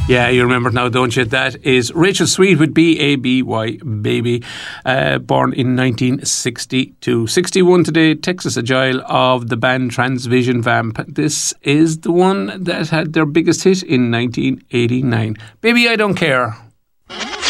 Yeah, you remember it now, don't you? That is Rachel Sweet with B-A-B-Y, Baby, born in 1962. 61 today, Texas Agile of the band Transvision Vamp. This is the one that had their biggest hit in 1989. Baby, I Don't Care.